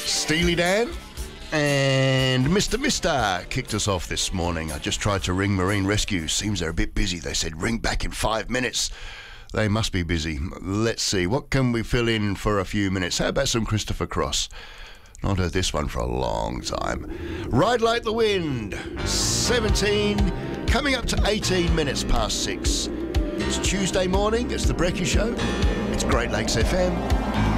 Steely Dan and Mr. Mister kicked us off this morning. I just tried to ring Marine Rescue. Seems they're a bit busy. They said ring back in 5 minutes. They must be busy. Let's see. What can we fill in for a few minutes? How about some Christopher Cross? Not heard this one for a long time. Ride Like the Wind. 17, coming up to 18 minutes past 6. It's Tuesday morning. It's the Brekkie Show. It's Great Lakes FM.